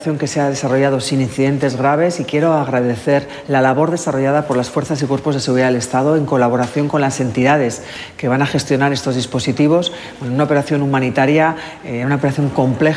Que se ha desarrollado sin incidentes graves y quiero agradecer la labor desarrollada por las fuerzas y cuerpos de seguridad del Estado en colaboración con las entidades que van a gestionar estos dispositivos. Una operación humanitaria, una operación compleja.